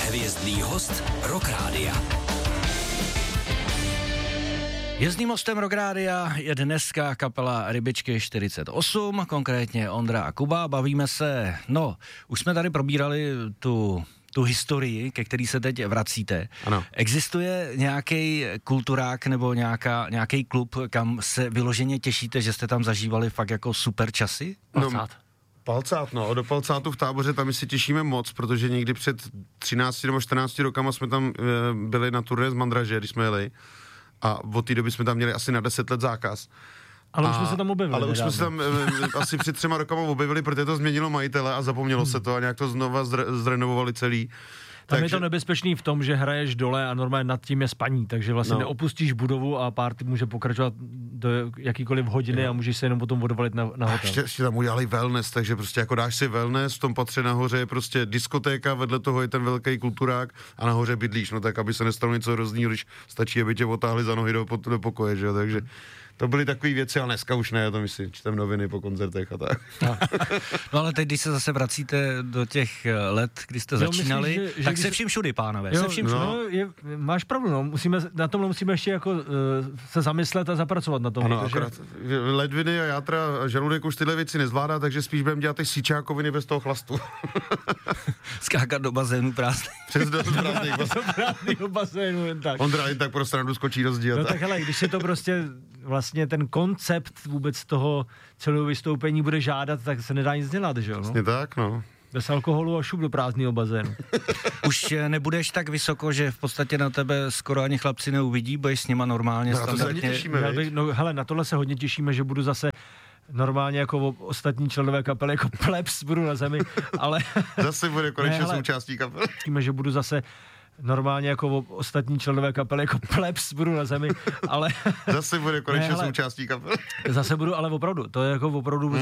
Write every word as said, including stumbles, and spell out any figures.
Hvězdný host Rock Rádia. Jezdným hostem Rock Rádia je dneska kapela Rybičky čtyřicet osm, konkrétně Ondra a Kuba. Bavíme se, no, už jsme tady probírali tu... tu historii, ke který se teď vracíte. Ano. Existuje nějaký kulturák nebo nějaká, nějaký klub, kam se vyloženě těšíte, že jste tam zažívali fakt jako super časy? Palcát. No, palcát, no. Do Palcátu v Táboře tam my si těšíme moc, protože někdy před třinácti nebo čtrnácti rokama jsme tam e, byli na turné z Mandraže, když jsme jeli. A od té doby jsme tam měli asi na deset let zákaz. Ale a, už jsme se tam objevili. Ale už jsme se tam e, asi před třema rokama objevili, protože to změnilo majitele a zapomnělo hmm. se to a nějak to znova zre, zrenovovali celý. Tam takže... je to nebezpečný v tom, že hraješ dole a normálně nad tím je spaní, takže vlastně no. neopustíš budovu a party může pokračovat do jakýkoliv hodiny no. a můžeš se jenom potom odvalit na, na hotel. Ještě, ještě tam udělali wellness, takže prostě jako dáš si wellness, v tom patře nahoře je prostě diskotéka, vedle toho je ten velký kulturák a nahoře bydlíš, no tak aby se nestalo něco hroznýho, když stačí, aby tě otáhli za nohy do, do pokoje, že jo, takže to byly takové věci, ale dneska už ne, to my si čtem noviny po koncertech a tak. No. no ale teď, když se zase vracíte do těch let, kdy jste jo, začínali, myslím, že, tak že se vším všudy, pánové, jo, se vším všudy. No, je, máš pravdu, no, musíme, na tomhle musíme ještě jako uh, se zamyslet a zapracovat na tom. Ano, protože... akorát ledviny a játra a žaludek už tyhle věci nezvládá, takže spíš budeme dělat ty síčákoviny bez toho chlastu. Skákat do bazénu prázdný. Přes do prázdných bazénu. bazénu, jen tak. Ondra jen tak pro srandu skočí do zdi. No tak hele, když se to prostě vlastně ten koncept vůbec toho celého vystoupení bude žádat, tak se nedá nic dělat, že jo? No? Vlastně tak, no. Bez alkoholu a šup do prázdného bazénu. Už nebudeš tak vysoko, že v podstatě na tebe skoro ani chlapci neuvidí, budeš s nima normálně no, standardně. To se těšíme, bych, no hele, na tohle se hodně těšíme, že budu zase normálně jako ostatní členové kapely, jako plebs budu na zemi, ale... Zase bude konečně součástí kapely. Těšíme, že budu zase normálně jako ostatní členové kapely, jako plebs budu na zemi, ale... Zase bude konečně součástí kapely. Zase budu, ale opravdu, to je jako opravdu